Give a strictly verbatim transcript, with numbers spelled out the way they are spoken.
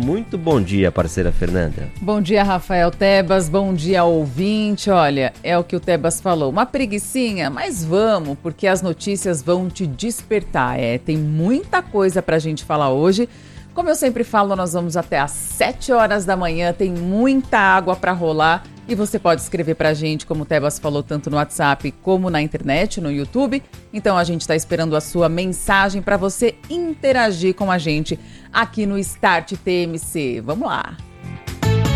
Muito bom dia, parceira Fernanda. Bom dia, Rafael Tebas, bom dia, ouvinte. Olha, é o que o Tebas falou, uma preguicinha, mas vamos, porque as notícias vão te despertar. É, tem muita coisa pra gente falar hoje. Como eu sempre falo, nós vamos até às sete horas da manhã, tem muita água para rolar e você pode escrever para a gente, como o Tebas falou, tanto no WhatsApp como na internet, no YouTube. Então a gente está esperando a sua mensagem para você interagir com a gente aqui no Start T M C. Vamos lá!